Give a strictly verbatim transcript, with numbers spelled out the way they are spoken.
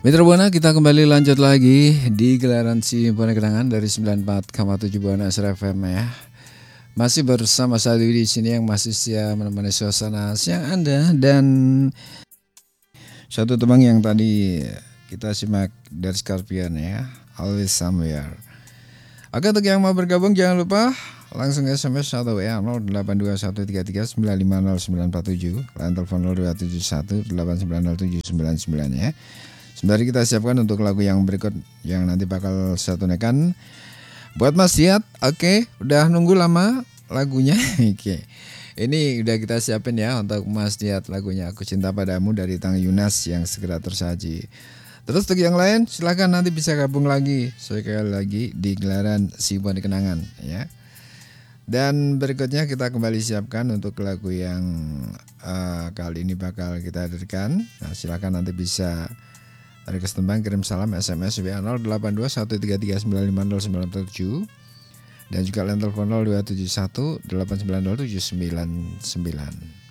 Mitra Buana, kita kembali lanjut lagi di gelaran Simponi Kenangan dari sembilan puluh empat koma tujuh Buana F M ya. Masih bersama saya di sini yang masih setia menemani suasana siang Anda, dan satu teman yang tadi kita simak dari Scorpion ya, Always Somewhere. Oke, untuk yang mau bergabung jangan lupa langsung S M S atau W A nol delapan dua satu tiga tiga sembilan lima nol sembilan empat tujuh, lain telepon nol dua tujuh satu delapan sembilan nol tujuh sembilan sembilan ya. Sebenarnya kita siapkan untuk lagu yang berikut yang nanti bakal saya tunaikan buat Mas Diat. Oke, udah nunggu lama lagunya. Oke, ini udah kita siapin ya untuk Mas Diat, lagunya Aku Cinta Padamu dari Tang Yunas yang segera tersaji. Terus untuk yang lain silakan nanti bisa gabung lagi sekali lagi di gelaran Simponi Kenangan ya. Dan berikutnya kita kembali siapkan untuk lagu yang uh, kali ini bakal kita hadirkan. Nah, silakan nanti bisa request tembang, kirim salam, S M S W A nol delapan dua satu tiga tiga sembilan lima nol sembilan tujuh dan juga line telepon nol dua tujuh satu delapan sembilan nol tujuh sembilan sembilan.